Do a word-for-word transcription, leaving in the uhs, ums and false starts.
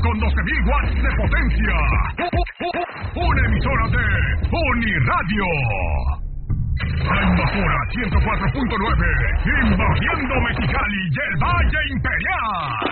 con doce mil watts de potencia. Una emisora de Uniradio. La Invasora ciento cuatro punto nueve, invadiendo Mexicali y el Valle Imperial.